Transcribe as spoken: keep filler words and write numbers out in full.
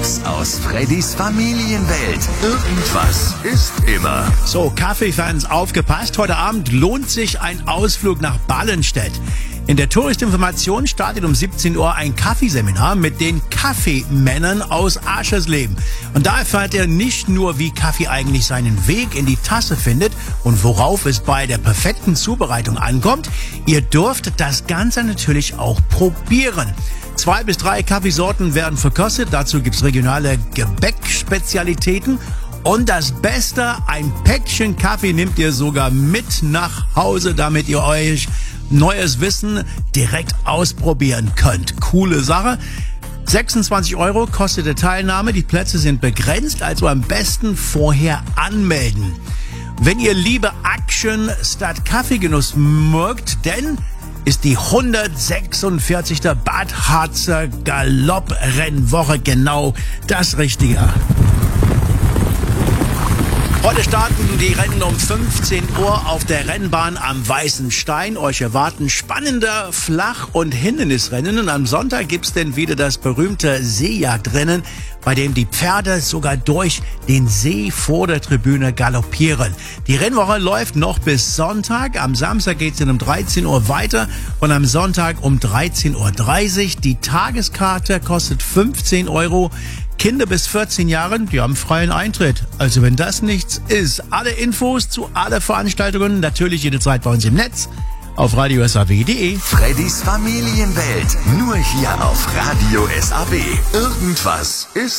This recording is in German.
Infos aus Freddys Familienwelt. Irgendwas ist immer. So, Kaffeefans, aufgepasst. Heute Abend lohnt sich ein Ausflug nach Ballenstedt. In der Touristinformation startet um siebzehn Uhr ein Kaffeeseminar mit den Kaffeemännern aus Aschersleben. Und da erfahrt ihr nicht nur, wie Kaffee eigentlich seinen Weg in die Tasse findet und worauf es bei der perfekten Zubereitung ankommt. Ihr dürft das Ganze natürlich auch probieren. Zwei bis drei Kaffeesorten werden verkostet. Dazu gibt's regionale Gebäckspezialitäten. Und das Beste, ein Päckchen Kaffee nehmt ihr sogar mit nach Hause, damit ihr euch neues Wissen direkt ausprobieren könnt. Coole Sache. sechsundzwanzig Euro kostet die Teilnahme. Die Plätze sind begrenzt, also am besten vorher anmelden. Wenn ihr liebe Action statt Kaffeegenuss mögt, denn ist die hundertsechsundvierzigste Bad Harzer Galopprennwoche genau das Richtige. Heute starten die Rennen um fünfzehn Uhr auf der Rennbahn am Weißen Stein. Euch erwarten spannende Flach- und Hindernisrennen. Und am Sonntag gibt's dann wieder das berühmte Seejagdrennen, bei dem die Pferde sogar durch den See vor der Tribüne galoppieren. Die Rennwoche läuft noch bis Sonntag. Am Samstag geht's dann um dreizehn Uhr weiter und am Sonntag um dreizehn Uhr dreißig. Die Tageskarte kostet fünfzehn Euro. Kinder bis vierzehn Jahren, die haben freien Eintritt. Also wenn das nichts ist. Alle Infos zu allen Veranstaltungen natürlich jederzeit bei uns im Netz auf radio s a w punkt de. Freddys Familienwelt. Nur hier auf Radio S A W. Irgendwas ist